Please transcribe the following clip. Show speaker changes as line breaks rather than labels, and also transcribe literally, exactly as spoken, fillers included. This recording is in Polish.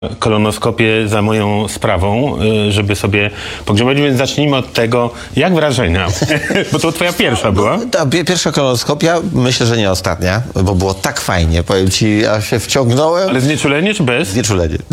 Kolonoskopię za moją sprawą, y, żeby sobie pogrzebać, więc zacznijmy od tego, jak wrażenia, bo to twoja pierwsza była.
Ta pi- pierwsza kolonoskopia, myślę, że nie ostatnia, bo było tak fajnie, powiem ci, ja się wciągnąłem.
Ale znieczulenie czy bez?
Znieczulenie.